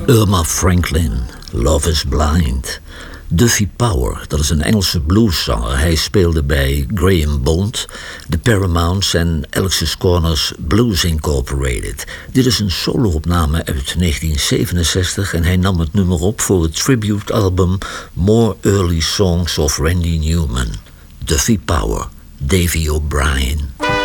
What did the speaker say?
Irma Franklin, Love is Blind. Duffy Power, dat is een Engelse blueszanger. Hij speelde bij Graham Bond, de Paramounts en Alex's Corners Blues Incorporated. Dit is een solo-opname uit 1967 en hij nam het nummer op voor het tribute-album More Early Songs of Randy Newman. Duffy Power, Davy O'Brien.